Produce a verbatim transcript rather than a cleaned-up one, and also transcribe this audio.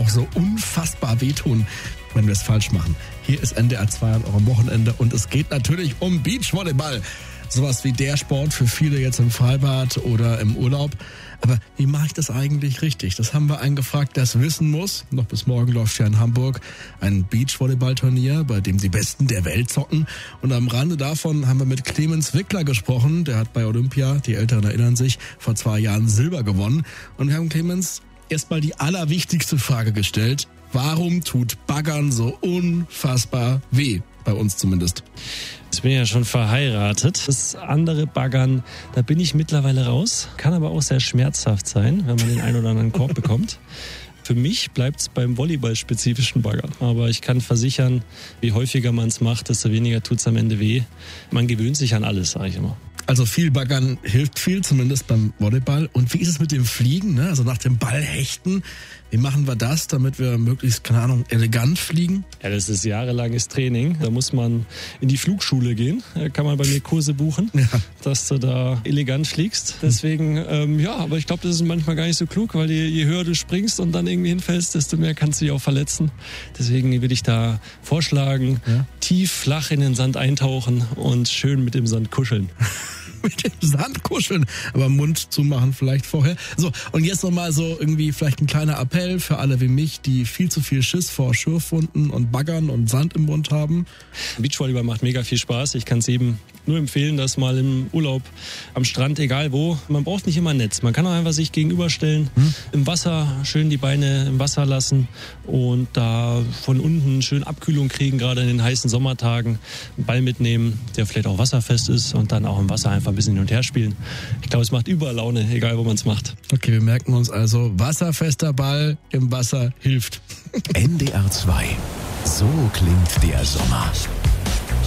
auch so unfassbar wehtun, wenn wir es falsch machen. Hier ist N D R zwei an eurem Wochenende und es geht natürlich um Beachvolleyball. Sowas wie der Sport für viele jetzt im Freibad oder im Urlaub. Aber wie mache ich das eigentlich richtig? Das haben wir einen gefragt, der es wissen muss. Noch bis morgen läuft ja in Hamburg ein Beachvolleyballturnier, bei dem die Besten der Welt zocken. Und am Rande davon haben wir mit Clemens Wickler gesprochen. Der hat bei Olympia, die Älteren erinnern sich, vor zwei Jahren Silber gewonnen. Und wir haben Clemens erstmal die allerwichtigste Frage gestellt. Warum tut Baggern so unfassbar weh? Bei uns zumindest. Ich bin ja schon verheiratet. Das andere Baggern, da bin ich mittlerweile raus. Kann aber auch sehr schmerzhaft sein, wenn man den einen oder anderen Korb bekommt. Für mich bleibt es beim volleyballspezifischen Baggern. Aber ich kann versichern, je häufiger man es macht, desto weniger tut es am Ende weh. Man gewöhnt sich an alles, sage ich immer. Also viel Baggern hilft viel, zumindest beim Volleyball. Und wie ist es mit dem Fliegen, ne? Also nach dem Ball hechten? Wie machen wir das, damit wir möglichst, keine Ahnung, elegant fliegen? Ja, das ist jahrelanges Training. Da muss man in die Flugschule gehen. Da kann man bei mir Kurse buchen, ja, dass du da elegant fliegst. Deswegen, ähm, ja, aber ich glaube, das ist manchmal gar nicht so klug, weil je, je höher du springst und dann irgendwie hinfällst, desto mehr kannst du dich auch verletzen. Deswegen würde ich da vorschlagen, ja, tief, flach in den Sand eintauchen und schön mit dem Sand kuscheln. Mit dem Sand kuscheln, aber Mund zumachen vielleicht vorher. So, und jetzt nochmal so irgendwie vielleicht ein kleiner Appell für alle wie mich, die viel zu viel Schiss vor Schürfwunden und Baggern und Sand im Mund haben. Beachvolleyball macht mega viel Spaß. Ich kann es jedem nur empfehlen, dass mal im Urlaub, am Strand, egal wo, man braucht nicht immer ein Netz. Man kann auch einfach sich gegenüberstellen, hm? im Wasser schön die Beine im Wasser lassen und da von unten schön Abkühlung kriegen, gerade in den heißen Sommertagen. Einen Ball mitnehmen, der vielleicht auch wasserfest ist und dann auch im Wasser einfach ein bisschen hin und her spielen. Ich glaube, es macht überall Laune, egal wo man es macht. Okay, wir merken uns also, wasserfester Ball im Wasser hilft. N D R zwei. So klingt der Sommer.